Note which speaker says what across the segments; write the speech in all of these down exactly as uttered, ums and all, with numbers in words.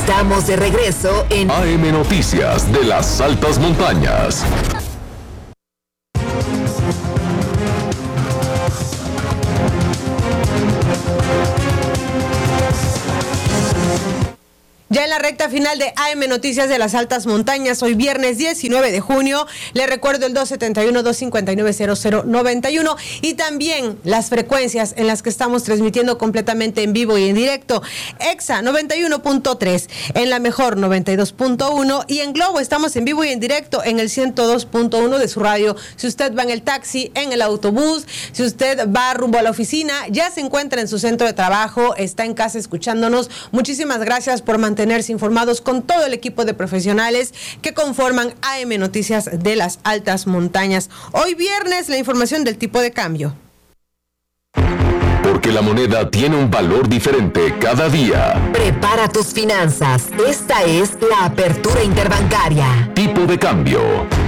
Speaker 1: Estamos de regreso en
Speaker 2: A M Noticias de las Altas Montañas.
Speaker 3: Ya en la recta final de A M Noticias de las Altas Montañas, hoy viernes diecinueve de junio, le recuerdo el dos setenta y uno, dos cincuenta y nueve, cero cero noventa y uno y también las frecuencias en las que estamos transmitiendo completamente en vivo y en directo. Exa noventa y uno punto tres, en La Mejor noventa y dos punto uno y en Globo estamos en vivo y en directo en el ciento dos punto uno de su radio. Si usted va en el taxi, en el autobús, si usted va rumbo a la oficina, ya se encuentra en su centro de trabajo, está en casa escuchándonos, muchísimas gracias por mantenerse informados con todo el equipo de profesionales que conforman A M Noticias de las Altas Montañas. Hoy viernes, la información del tipo de cambio.
Speaker 2: Porque la moneda tiene un valor diferente cada día.
Speaker 1: Prepara tus finanzas. Esta es la apertura interbancaria.
Speaker 2: Tipo de cambio.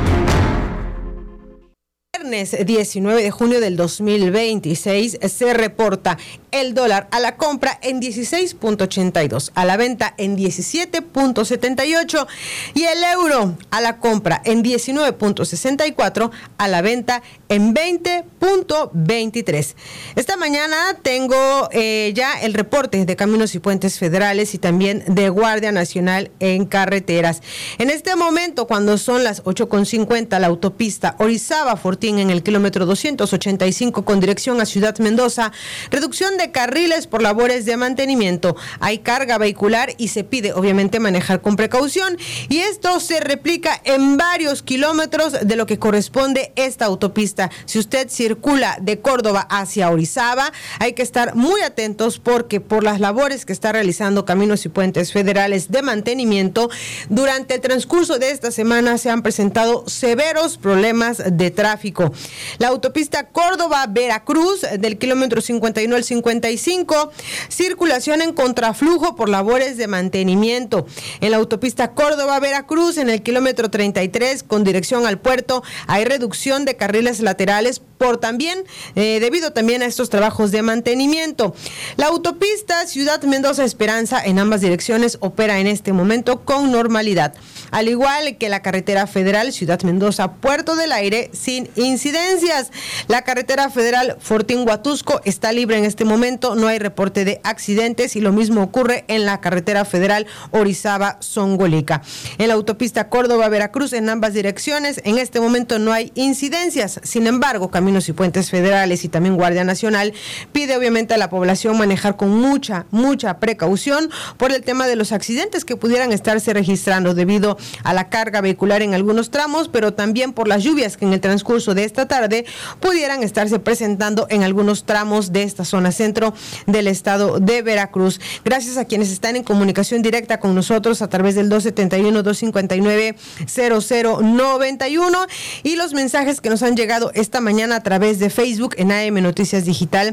Speaker 3: Viernes diecinueve de junio del dos mil veintiséis se reporta el dólar a la compra en dieciséis punto ochenta y dos, a la venta en diecisiete punto setenta y ocho y el euro a la compra en diecinueve punto sesenta y cuatro, a la venta en veinte punto veintitrés. Esta mañana tengo eh, ya el reporte de Caminos y Puentes Federales y también de Guardia Nacional en Carreteras. En este momento, cuando son las ocho con cincuenta, la autopista Orizaba-Fortín en el kilómetro doscientos ochenta y cinco con dirección a Ciudad Mendoza, reducción de carriles por labores de mantenimiento. Hay carga vehicular y se pide obviamente manejar con precaución, y esto se replica en varios kilómetros de lo que corresponde esta autopista. Si usted circula de Córdoba hacia Orizaba, hay que estar muy atentos porque por las labores que está realizando Caminos y Puentes Federales de mantenimiento, durante el transcurso de esta semana se han presentado severos problemas de tráfico. La autopista Córdoba-Veracruz, del kilómetro cincuenta y uno al cincuenta y cinco, circulación en contraflujo por labores de mantenimiento. En la autopista Córdoba-Veracruz, en el kilómetro treinta y tres, con dirección al puerto, hay reducción de carriles laterales por también, eh, debido también a estos trabajos de mantenimiento. La autopista Ciudad Mendoza-Esperanza, en ambas direcciones, opera en este momento con normalidad, al igual que la carretera federal Ciudad Mendoza-Puerto del Aire, sin incidencias. La carretera federal Fortín-Huatusco está libre en este momento, no hay reporte de accidentes, y lo mismo ocurre en la carretera federal Orizaba-Zongolica. En la autopista Córdoba-Veracruz, en ambas direcciones, en este momento no hay incidencias. Sin embargo, Caminos y Puentes Federales y también Guardia Nacional pide obviamente a la población manejar con mucha, mucha precaución por el tema de los accidentes que pudieran estarse registrando debido a la carga vehicular en algunos tramos, pero también por las lluvias que en el transcurso de esta tarde pudieran estarse presentando en algunos tramos de esta zona centro del estado de Veracruz. Gracias a quienes están en comunicación directa con nosotros a través del dos setenta y uno, dos cincuenta y nueve, cero cero noventa y uno y los mensajes que nos han llegado esta mañana a través de Facebook en A M Noticias Digital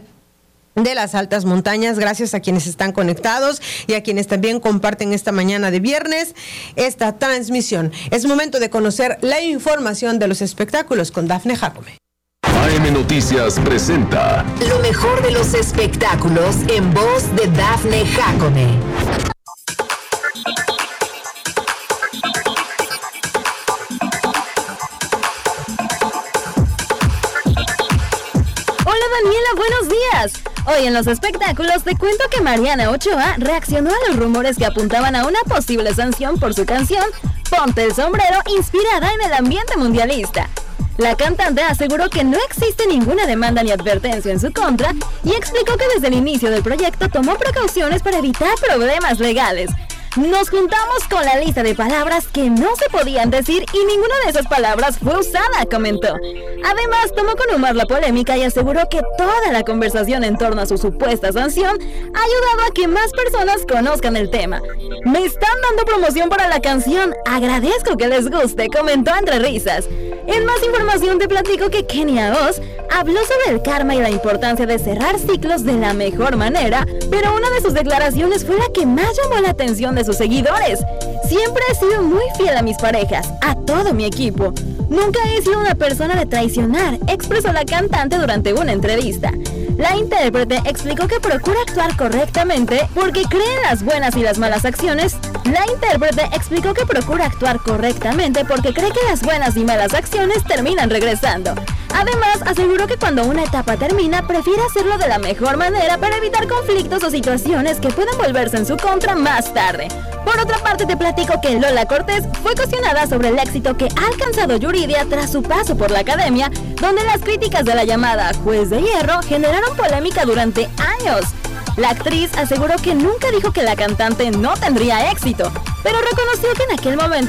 Speaker 3: de las Altas Montañas. Gracias a quienes están conectados y a quienes también comparten esta mañana de viernes esta transmisión. Es momento de conocer la información de los espectáculos con Dafne Jacome.
Speaker 2: A M Noticias presenta
Speaker 1: lo mejor de los espectáculos en voz de Dafne Jacome.
Speaker 4: Hola Daniela, buenos días. Hoy en los espectáculos te cuento que Mariana Ochoa reaccionó a los rumores que apuntaban a una posible sanción por su canción Ponte el Sombrero, inspirada en el ambiente mundialista. La cantante aseguró que no existe ninguna demanda ni advertencia en su contra y explicó que desde el inicio del proyecto tomó precauciones para evitar problemas legales. Nos juntamos con la lista de palabras que no se podían decir y ninguna de esas palabras fue usada, comentó. Además, tomó con humor la polémica y aseguró que toda la conversación en torno a su supuesta sanción ha ayudado a que más personas conozcan el tema. Me están dando promoción para la canción, agradezco que les guste, comentó entre risas. En más información te platico que Kenia Oz habló sobre el karma y la importancia de cerrar ciclos de la mejor manera, pero una de sus declaraciones fue la que más llamó la atención de sus seguidores. Siempre he sido muy fiel a mis parejas, a todo mi equipo. Nunca he sido una persona de traicionar, expresó la cantante durante una entrevista. La intérprete explicó que procura actuar correctamente porque cree en las buenas y las malas acciones. La intérprete explicó que procura actuar correctamente porque cree que las buenas y malas acciones terminan regresando. Además, aseguró que cuando una etapa termina, prefiere hacerlo de la mejor manera para evitar conflictos o situaciones que puedan volverse en su contra más tarde. Por otra parte, te platico que Lola Cortés fue cuestionada sobre el éxito que ha alcanzado Yuridia tras su paso por la academia, donde las críticas de la llamada Juez de Hierro generaron polémica durante años. La actriz aseguró que nunca dijo que la cantante no tendría éxito, pero reconoció que en aquel momento